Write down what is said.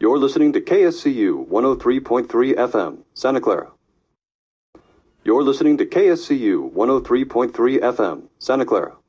You're listening to KSCU 103.3 FM, Santa Clara. You're listening to KSCU 103.3 FM, Santa Clara.